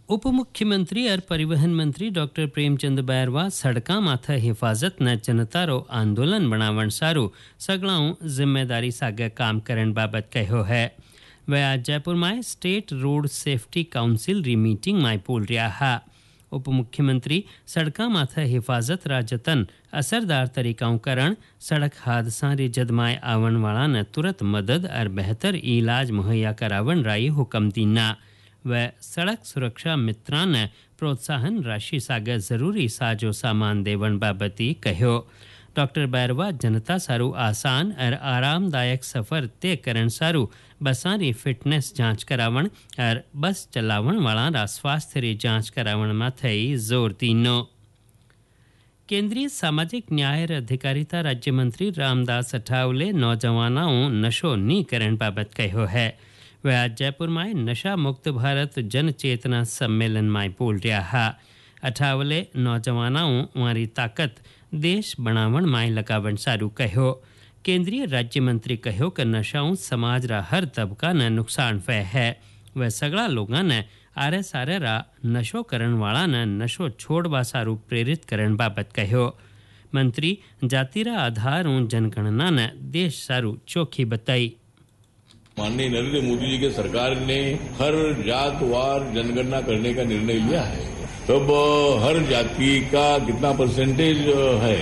उप मुख्यमंत्री और परिवहन मंत्री डॉक्टर प्रेमचंद बैरवा सड़का माथे हिफाजत न जनता रो आंदोलन बनावण सारू सगळाऊ जिम्मेदारी सागे काम करन बाबत कहो है। वह आज जयपुर में स्टेट रोड सेफ्टी काउंसिल री मीटिंग में बोल रहा है। उप मुख्यमंत्री सड़का माथे हिफाजत रा जतन असरदार तरीकाओं करण सड़क हादसा री जदमाए आवण वाला न तुरंत मदद और बेहतर इलाज मुहैया करावण राई हुक्म दीना। वह सड़क सुरक्षा मित्रां ने प्रोत्साहन राशि सागे जरूरी साजो सामान देवण बाबती कहो। डॉक्टर बैरवा जनता सारू आसान और आरामदायक सफर तय करण सारू बसां री फिटनेस जांच करावण और बस चलावण वाला रा स्वास्थ्य री जांच करावण माथे जोर दीनो। केंद्रीय सामाजिक न्याय और अधिकारिता राज्य मंत्री रामदास अठावले नौजवानों नशो नी करण बाबत कहो है। वह आज जयपुर में नशा मुक्त भारत जन चेतना सम्मेलन में बोल रहा है। अठावले नौजवानों वारी ताकत देश बनावण में लगावण सारू कहो। केंद्रीय राज्य मंत्री कहो कि नशाओं समाज रा हर तबका न नुकसान फै है। वह सगड़ा लोगों ने आरे सारे रा नशो करण वाला न नशो छोड़वा सारू प्रेरित करण बाबत कहो। मंत्री जातिरा आधार जनगणना ने देश सारू चोखी बताई। माननीय नरेंद्र मोदी जी के सरकार ने हर जात वार जनगणना करने का निर्णय लिया है। तब हर जाति का कितना परसेंटेज है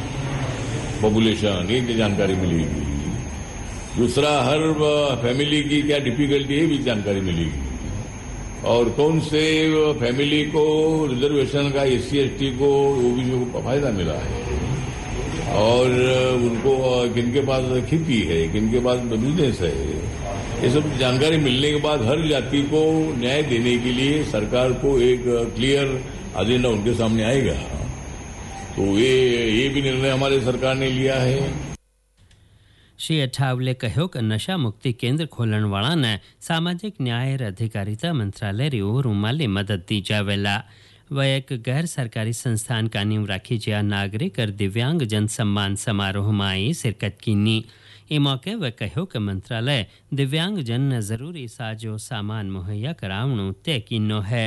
पॉपुलेशन ये जानकारी मिलेगी। दूसरा हर फैमिली की क्या डिफिकल्टी है भी जानकारी मिलेगी। और कौन से फैमिली को रिजर्वेशन का SC/ST को OBC को फायदा मिला है और उनको किनके पास खेती है किनके पास बिजनेस है। ये सब जानकारी मिलने के बाद हर जाति को न्याय देने के लिए सरकार को एक क्लियर एजेंडा उनके सामने आएगा। तो ये भी निर्णय हमारे सरकार ने लिया है। श्री अठावले कहो कि नशा मुक्ति केंद्र खोलण वाला ने सामाजिक न्याय और अधिकारिता मंत्रालय री ओर माली मदद दी जावेला। वह एक गैर सरकारी संस्थान का नींव राखी जया नागरिक और दिव्यांग जन सम्मान समारोह में शिरकत कीनी। इस मौके वह कहो कि मंत्रालय दिव्यांग जन ने जरूरी साजो सामान मुहैया करावणो तय कीनो है।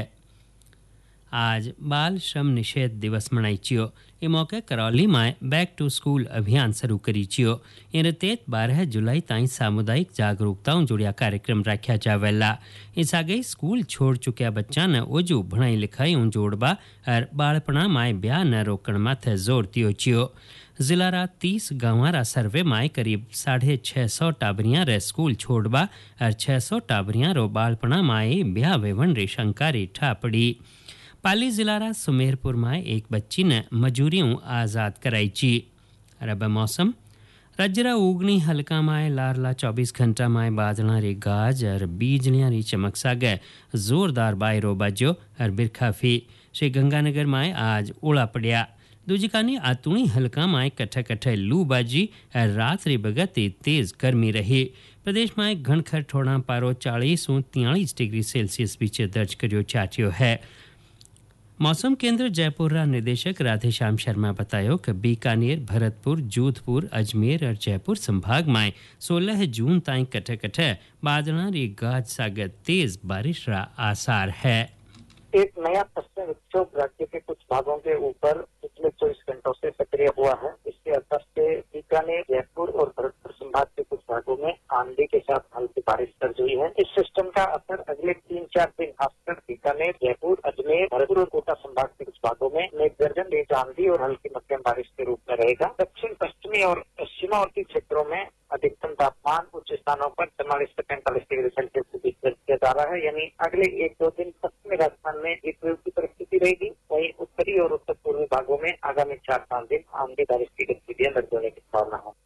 आज बाल श्रम निषेध दिवस मनाई चियो। इस मौके करौली में बैक टू स्कूल अभियान शुरू करी चियो। इन तेत 12 जुलाई ताई सामुदायिक जागरूकताओं जुड़िया कार्यक्रम रखा जावेला। इस आगे स्कूल छोड़ चुक्या बच्चा ने ओजू भणाई लिखाई जोड़बा और बालपणा में ब्याह न रोकण माथे जोर दियो चियो। जिला रा 30 गांवारा सर्वे में करीब 650 टाबरियां रे स्कूल छोड़बा और 600 टाबरियां रो बालपणा में ब्याह वेवण रे शंकारी ठापड़ी। पाली जिला रा सुमेरपुर में एक बच्ची ने मजूरियों आज़ाद कराई ची। रब मौसम राज्य रा उगनी हल्का में लारला 24 घंटा में बादला री गाज और बीजलियां री चमक सागे जोरदार बायरो बाजो और बिरखाफी। श्री गंगानगर में आज ओला पड़िया। दूजी कानी आतुणी हल्का में कट्ठे कट्ठे लू बाजी और रात री बगती तेज गर्मी रही। प्रदेश में घनखर ठोड़ा पारो 40 और 43 डिग्री सेल्सियस बीच दर्ज करियो चाटियो है। मौसम केंद्र जयपुर रा निदेशक राधेश्याम शर्मा बतायो कि बीकानेर, भरतपुर, जोधपुर, अजमेर और जयपुर संभाग में 16 जून ताईं कट्ठे कट्ठे बादलों री गाज सागे तेज बारिश रा आसार है। एक नया पश्चिम विक्षोभ राज्य के कुछ भागों के ऊपर पिछले 24 घंटों से सक्रिय हुआ है। इसके असर से बीकानेर, जयपुर और भरतपुर संभाग के कुछ भागों में आंधी के साथ हल्की बारिश दर्ज हुई है। इस सिस्टम का असर अगले 3-4 दिन खासकर बीकानेर, जयपुर, अजमेर, भरतपुर और कोटा संभाग के कुछ भागों में मेघगर्जन, तेज आंधी और हल्की मध्यम बारिश के रूप में रहेगा। दक्षिण पश्चिमी और सीमावर्ती क्षेत्रों में अधिकतम तापमान उच्च स्थानों पर 44 से 45 डिग्री सेल्सियस के बीच दर्ज किया जा रहा है। यानी अगले 1-2 दिन पश्चिमी राजस्थान में हीटवेव की परिस्थिति रहेगी। वहीं उत्तरी और उत्तर पूर्वी भागों में आगामी 4-5 दिन आंधी बारिश की गतिविधियां दर्ज होने की संभावना है।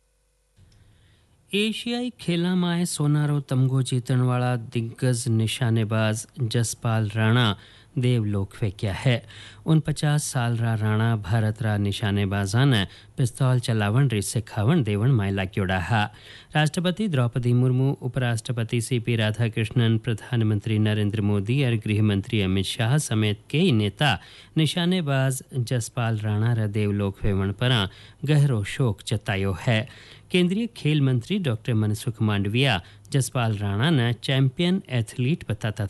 एशियाई खेला में सोनारो तमगो जीतण वाला दिग्गज निशानेबाज जसपाल राणा देवलोक फेंक्या है। 49 साल रा राणा भारत रा निशानेबाजा ने पिस्तौल चलावण री सिखावण देवण में लाग्योड़ा है। राष्ट्रपति द्रौपदी मुर्मू, उपराष्ट्रपति CP राधाकृष्णन, प्रधानमंत्री नरेंद्र मोदी और गृह मंत्री अमित शाह समेत कई नेता निशानेबाज जसपाल राणा रा देवलोक फेवण पर गहरो शोक जतायो है। केंद्रीय खेल मंत्री डॉक्टर मनसुख मांडविया जसपाल राणा ने चैंपियन एथलीट बताता